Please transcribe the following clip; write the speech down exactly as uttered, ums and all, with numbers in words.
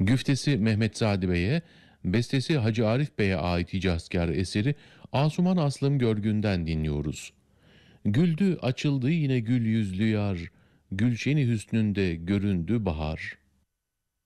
Güftesi Mehmet Sadi Bey'e, bestesi Hacı Arif Bey'e ait Hicazkar eseri Asuman Aslım Görgün'den dinliyoruz. Güldü açıldı yine gül yüzlü yar, Gülşeni hüsnünde göründü bahar.